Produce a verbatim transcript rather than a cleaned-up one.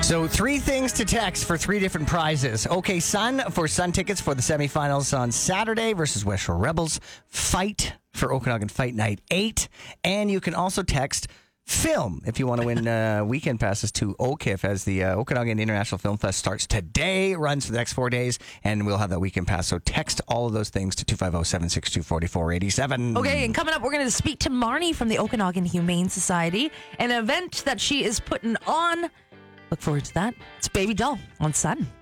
So three things to text for three different prizes. OK Sun for Sun tickets for the semifinals on Saturday versus West Shore Rebels. Fight for Okanagan Fight Night eight. And you can also text film if you want to win uh, weekend passes to O K I F as the uh, Okanagan International Film Fest starts today, runs for the next four days, and we'll have that weekend pass. So text all of those things to two five zero, seven six two, four four eight seven. Okay, and coming up, we're going to speak to Marnie from the Okanagan Humane Society, an event that she is putting on. Look forward to that. It's Baby Doll on Sun.